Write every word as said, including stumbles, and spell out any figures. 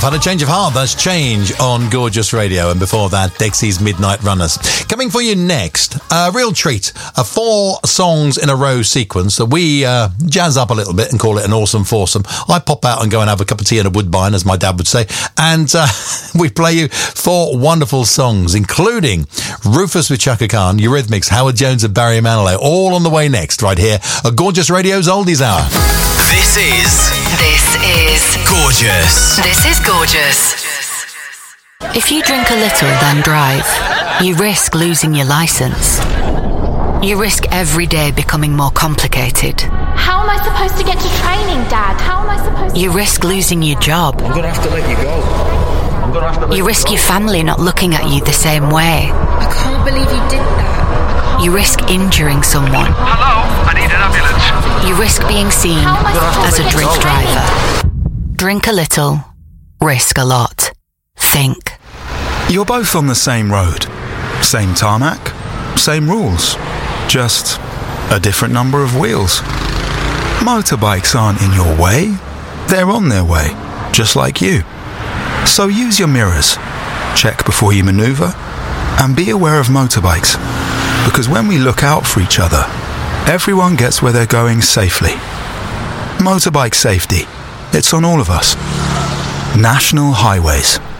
I've had a change of heart. That's Change on Gorgeous Radio. And before that, Dexy's Midnight Runners. Coming for you next, a real treat. A four songs in a row sequence that we uh, jazz up a little bit and call it an awesome foursome. I pop out and go and have a cup of tea in a woodbine, as my dad would say. And uh, we play you four wonderful songs, including Rufus with Chaka Khan, Eurythmics, Howard Jones and Barry Manilow, all on the way next, right here at Gorgeous Radio's Oldies Hour. This is... This is... Gorgeous. This is Gorgeous. If you drink a little, then drive, you risk losing your licence. You risk every day becoming more complicated. How am I supposed to get to training, Dad? How am I supposed to... You risk losing your job. I'm going to have to let you go. I'm going to have to let You risk you your family not looking at you the same way. I can't believe you did that. You risk injuring someone. Hello, I need an ambulance. You risk being seen How am I supposed as a to get drink to driver. Drink a little, risk a lot. Think. You're both on the same road. Same tarmac, same rules. Just a different number of wheels. Motorbikes aren't in your way. They're on their way, just like you. So use your mirrors. Check before you maneuver. And be aware of motorbikes. Because when we look out for each other, everyone gets where they're going safely. Motorbike safety. It's on all of us. National Highways.